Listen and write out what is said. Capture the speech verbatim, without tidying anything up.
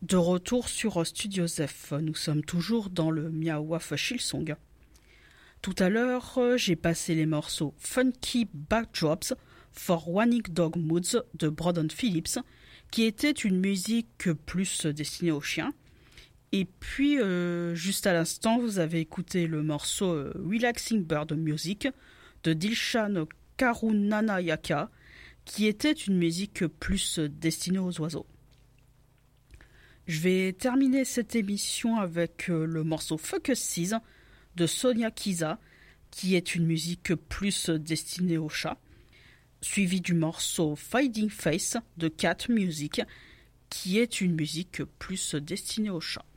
De retour sur Studio Zef, nous sommes toujours dans le Miawaf Shilsong. Tout à l'heure, j'ai passé les morceaux Funky Backdrops for Wannick Dog Moods de Brandon Phillips, qui était une musique plus destinée aux chiens. Et puis, euh, juste à l'instant, vous avez écouté le morceau euh, Relaxing Bird Music de Dilshan Karunanayaka, qui était une musique plus destinée aux oiseaux. Je vais terminer cette émission avec euh, le morceau Focus Seas de Sonia Kiza, qui est une musique plus destinée aux chats, suivi du morceau Fading Face de Cat Music, qui est une musique plus destinée aux chats.